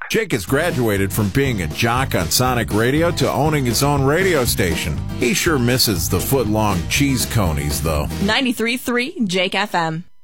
Jake has graduated from being a jock on Sonic Radio to owning his own radio station. He sure misses the foot-long cheese conies, though. 93.3 Jake FM.